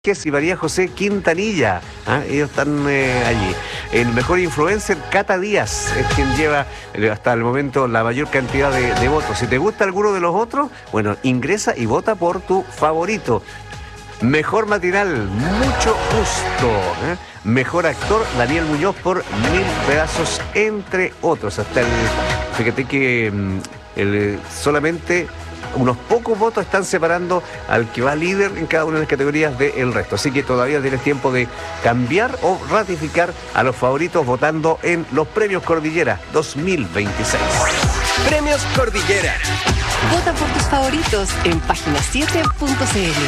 Y María José Quintanilla, ellos están allí. El mejor influencer, Cata Díaz, es quien lleva hasta el momento la mayor cantidad de votos. Si te gusta alguno de los otros, bueno, ingresa y vota por tu favorito. Mejor matinal, Mucho Gusto. Mejor actor, Daniel Muñoz por 1000 pedazos, entre otros. Fíjate que solamente unos pocos votos están separando al que va líder en cada una de las categorías del resto. Así que todavía tienes tiempo de cambiar o ratificar a los favoritos votando en los Premios Cordillera 2026. Premios Cordillera. Vota por tus favoritos en página7.cl.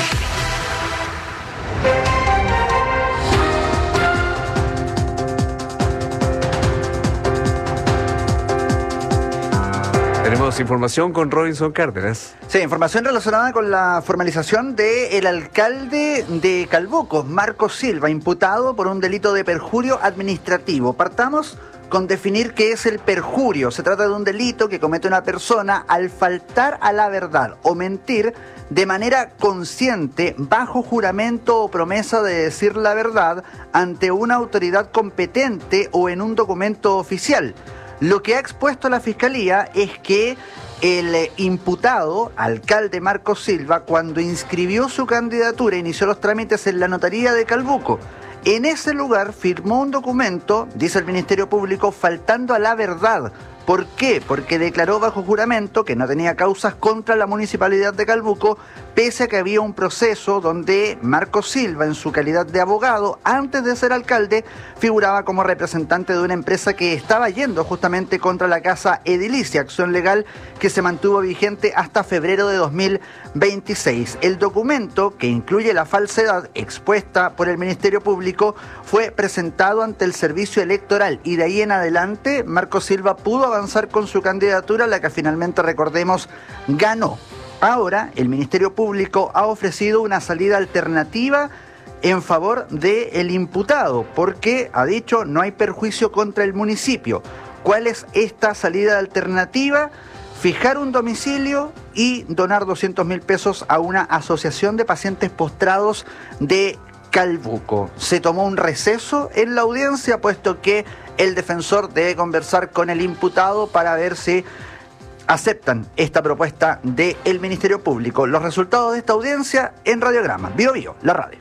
Tenemos información con Robinson Cárdenas. Sí, información relacionada con la formalización del alcalde de Calbuco, Marcos Silva, imputado por un delito de perjurio administrativo. Partamos con definir qué es el perjurio. Se trata de un delito que comete una persona al faltar a la verdad o mentir de manera consciente, bajo juramento o promesa de decir la verdad ante una autoridad competente o en un documento oficial. Lo que ha expuesto la Fiscalía es que el imputado, alcalde Marcos Silva, cuando inscribió su candidatura, inició los trámites en la notaría de Calbuco. En ese lugar firmó un documento, dice el Ministerio Público, faltando a la verdad. ¿Por qué? Porque declaró bajo juramento que no tenía causas contra la Municipalidad de Calbuco, pese a que había un proceso donde Marcos Silva, en su calidad de abogado, antes de ser alcalde, figuraba como representante de una empresa que estaba yendo justamente contra la Casa Edilicia, acción legal que se mantuvo vigente hasta febrero de 2026. El documento, que incluye la falsedad expuesta por el Ministerio Público, fue presentado ante el Servicio Electoral y de ahí en adelante Marcos Silva pudo avanzar con su candidatura, la que finalmente, recordemos, ganó. Ahora, el Ministerio Público ha ofrecido una salida alternativa en favor del imputado, porque ha dicho no hay perjuicio contra el municipio. ¿Cuál es esta salida alternativa? Fijar un domicilio y donar 200.000 pesos a una asociación de pacientes postrados de Calbuco. Se tomó un receso en la audiencia, puesto que el defensor debe conversar con el imputado para ver si aceptan esta propuesta del Ministerio Público. Los resultados de esta audiencia en Radiograma. Bio Bio, la radio.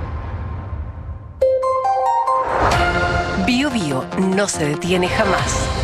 Bio Bio no se detiene jamás.